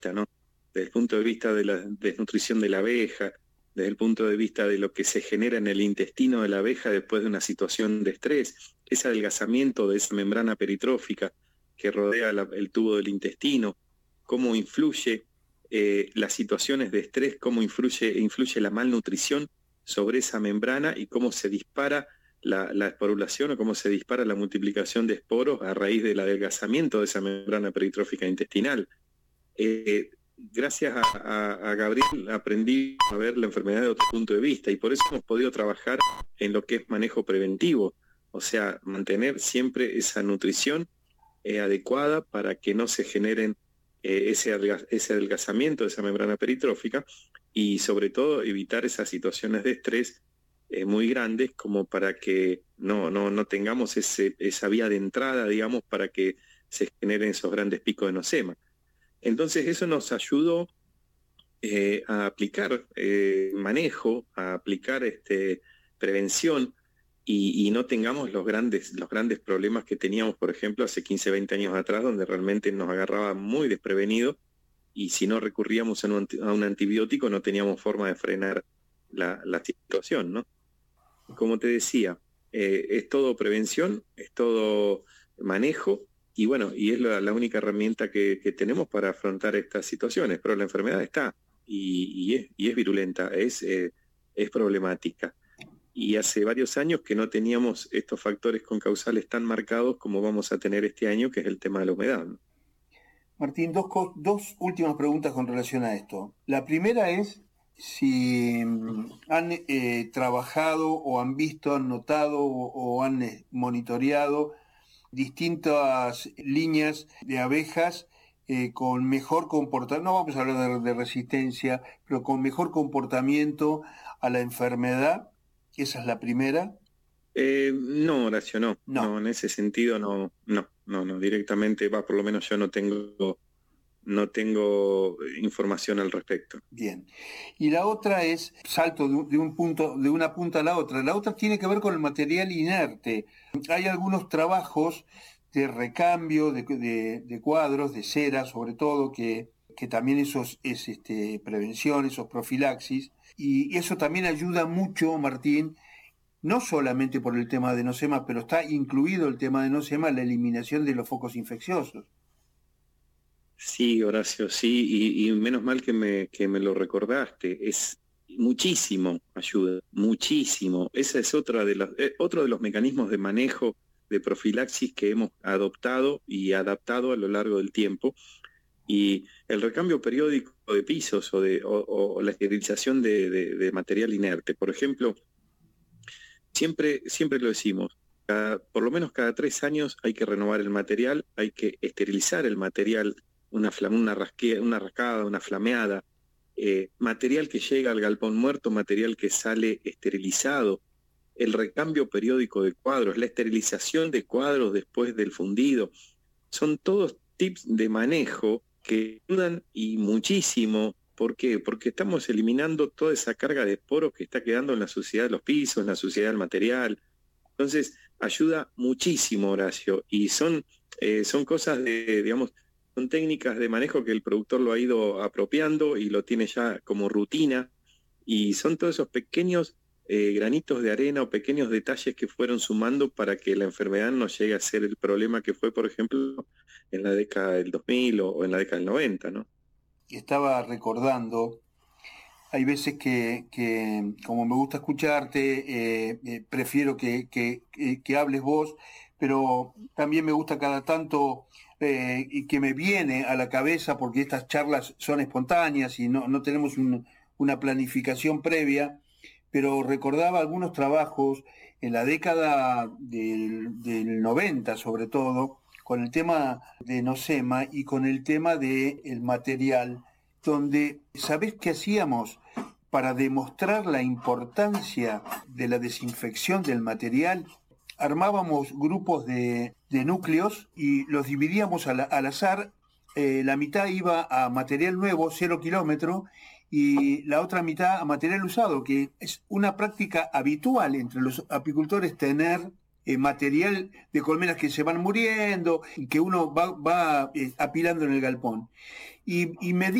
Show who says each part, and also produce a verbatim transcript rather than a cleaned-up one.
Speaker 1: ¿no? Desde el punto de vista de la desnutrición de la abeja, desde el punto de vista de lo que se genera en el intestino de la abeja después de una situación de estrés, ese adelgazamiento de esa membrana peritrófica que rodea la, el tubo del intestino, cómo influye eh, las situaciones de estrés, cómo influye, influye la malnutrición sobre esa membrana y cómo se dispara la, la esporulación o cómo se dispara la multiplicación de esporos a raíz del adelgazamiento de esa membrana peritrófica intestinal. Eh, gracias a, a, a Gabriel aprendí a ver la enfermedad de otro punto de vista y por eso hemos podido trabajar en lo que es manejo preventivo, o sea, mantener siempre esa nutrición eh, adecuada para que no se generen eh, ese, adelgaz ese adelgazamiento de esa membrana peritrófica y sobre todo evitar esas situaciones de estrés eh, muy grandes como para que no, no, no tengamos ese, esa vía de entrada, digamos, para que se generen esos grandes picos de nosema. Entonces eso nos ayudó eh, a aplicar eh, manejo, a aplicar este, prevención y, y no tengamos los grandes, los grandes problemas que teníamos, por ejemplo, hace quince, veinte años atrás, donde realmente nos agarraba muy desprevenido y si no recurríamos a un, a un antibiótico no teníamos forma de frenar la, la situación, ¿no? Como te decía, eh, es todo prevención, es todo manejo. Y bueno, y es la, la única herramienta que, que tenemos para afrontar estas situaciones, pero la enfermedad está y, y, es, y es virulenta, es, eh, es problemática. Y hace varios años que no teníamos estos factores concausales tan marcados como vamos a tener este año, que es el tema de la humedad, ¿no?
Speaker 2: Martín, dos, dos últimas preguntas con relación a esto. La primera es si han eh, trabajado o han visto, han notado o, o han eh, monitoreado distintas líneas de abejas eh, con mejor comportamiento, no vamos a hablar de, de resistencia, pero con mejor comportamiento a la enfermedad. Esa es la primera.
Speaker 1: Eh, no, Horacio, no,
Speaker 2: no.
Speaker 1: No, en ese sentido no, no, no, no, directamente, va, por lo menos yo no tengo, no tengo información al respecto.
Speaker 2: Bien. Y la otra es, salto de un, de un punto, de una punta a la otra. La otra tiene que ver con el material inerte. Hay algunos trabajos de recambio de, de, de cuadros, de cera sobre todo, que, que también eso es, es este, prevención, eso es profilaxis. Y eso también ayuda mucho, Martín, no solamente por el tema de nosema, pero está incluido el tema de nosema, la eliminación de los focos infecciosos.
Speaker 1: Sí, Horacio, sí, y, y menos mal que me, que me lo recordaste, es muchísimo ayuda, muchísimo. Ese es otra de las, eh, otro de los mecanismos de manejo de profilaxis que hemos adoptado y adaptado a lo largo del tiempo. Y el recambio periódico de pisos o, de, o, o la esterilización de, de, de material inerte, por ejemplo, siempre, siempre lo decimos, cada, por lo menos cada tres años hay que renovar el material, hay que esterilizar el material, una, flam una, rasquea, una rascada, una flameada, eh, material que llega al galpón muerto, material que sale esterilizado, el recambio periódico de cuadros, la esterilización de cuadros después del fundido, son todos tips de manejo que ayudan y muchísimo. ¿Por qué? Porque estamos eliminando toda esa carga de esporos que está quedando en la suciedad de los pisos, en la suciedad del material. Entonces, ayuda muchísimo, Horacio, y son, eh, son cosas de, digamos, son técnicas de manejo que el productor lo ha ido apropiando y lo tiene ya como rutina, y son todos esos pequeños eh, granitos de arena o pequeños detalles que fueron sumando para que la enfermedad no llegue a ser el problema que fue, por ejemplo, en la década del dos mil o, o en la década del noventa, ¿no?
Speaker 2: Estaba recordando, hay veces que, que como me gusta escucharte, eh, eh, prefiero que, que, que, que hables vos, pero también me gusta cada tanto eh, y que me viene a la cabeza, porque estas charlas son espontáneas y no, no tenemos un, una planificación previa, pero recordaba algunos trabajos en la década del, del noventa sobre todo, con el tema de nosema y con el tema del material, donde, ¿sabés qué hacíamos? Para demostrar la importancia de la desinfección del material, armábamos grupos de, de núcleos y los dividíamos al, al azar. Eh, la mitad iba a material nuevo, cero kilómetro, y la otra mitad a material usado, que es una práctica habitual entre los apicultores tener eh, material de colmenas que se van muriendo, que uno va, va eh, apilando en el galpón. Y, y me